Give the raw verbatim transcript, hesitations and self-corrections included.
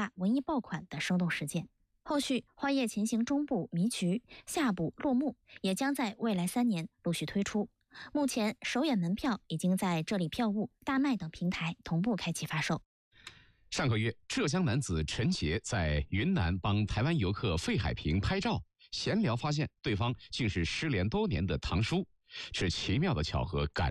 化文艺爆款的生动实践。后续花叶前行中部迷渠，下部落幕也将在未来三年陆续推出。目前首演门票已经在这里票务、大麦等平台同步开启发售。 上个月，浙江男子陈杰在云南帮台湾游客费海平拍照，闲聊发现对方竟是失联多年的堂叔，是奇妙的巧合感